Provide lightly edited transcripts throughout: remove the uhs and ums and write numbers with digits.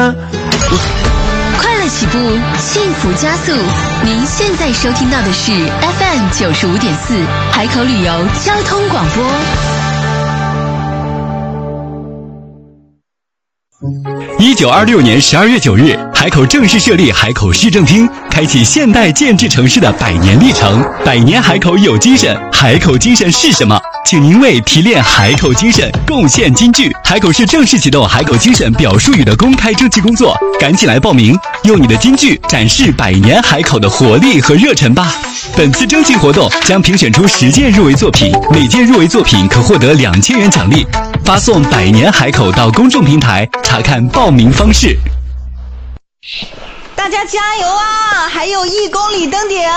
呢？ 快乐起步，幸福加速。您现在收听到的是 FM 95.4海口旅游交通广播。 1926年12月9日，海口正式设立海口市政厅，开启现代建制城市的100年历程。100年海口有精神，海口精神是什么？请您为提炼海口精神贡献金句。海口市正式启动海口精神表述语的公开征集工作，赶紧来报名，用你的金句展示100年海口的活力和热忱吧。本次征集活动将评选出10件入围作品，每件入围作品可获得2000元奖励。发送100年海口到公众平台查看报名方式。 大家加油啊！还有1公里登顶。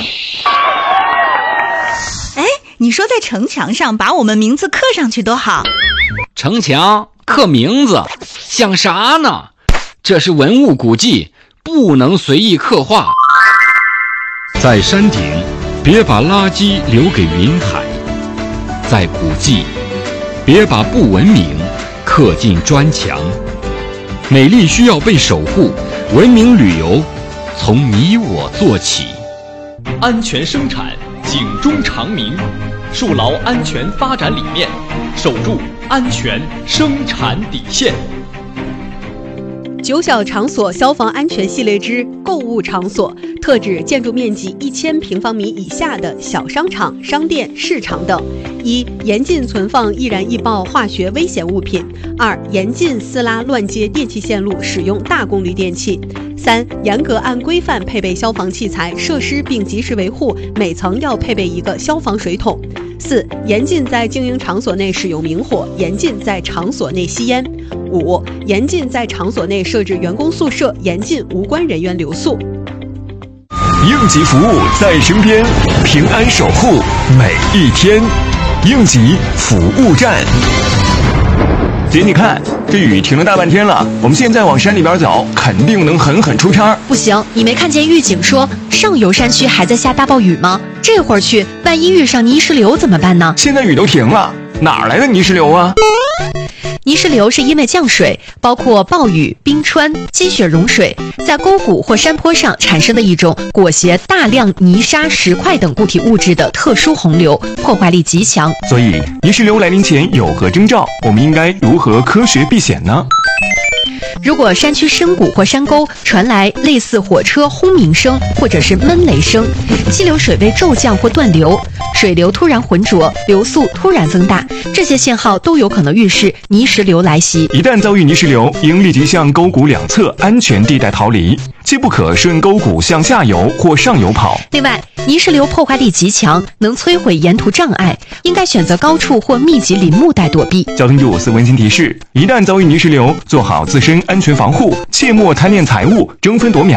哎，你说在城墙上把我们名字刻上去多好。 城墙刻名字想啥呢？这是文物古迹，不能随意刻画。 在山顶，别把垃圾留给云海；在古迹，别把不文明刻进砖墙。美丽需要被守护，文明旅游从你我做起。 安全生产，警钟长鸣，树牢安全发展理念，守住安全生产底线。 9小场所消防安全系列之购物场所，特指建筑面积1000平方米以下的小商场、商店、市场等。1、严禁存放易燃易爆化学危险物品。2、严禁私拉乱接电气线路，使用大功率电器。3、严格按规范配备消防器材设施并及时维护，每层要配备1个消防水桶。4、严禁在经营场所内使用明火，严禁在场所内吸烟。5、严禁在场所内设置员工宿舍，严禁无关人员留宿。 应急服务在身边，平安守护每一天。应急服务站。姐，你看这雨停了大半天了，我们现在往山里边走，肯定能狠狠出片。 不行，你没看见预警说上游山区还在下大暴雨吗？这会儿去，万一遇上泥石流怎么办呢？ 现在雨都停了，哪来的泥石流啊？ 泥石流是因为降水，包括暴雨、冰川、积雪融水，在沟谷或山坡上产生的一种裹挟大量泥沙、石块等固体物质的特殊洪流，破坏力极强。 所以，泥石流来临前有何征兆？我们应该如何科学避险呢？ 如果山区深谷或山沟传来类似火车轰鸣声或者是闷雷声，溪流水位骤降或断流，水流突然浑浊，流速突然增大，这些信号都有可能预示泥石流来袭。 一旦遭遇泥石流，应立即向沟谷两侧安全地带逃离，切不可顺沟谷向下游或上游跑。 另外，泥石流破坏力极强，能摧毁沿途障碍，应该选择高处或密集林木带躲避。 交通部温馨提示：一旦遭遇泥石流，做好自身安全防护，切莫贪恋财物、争分夺秒。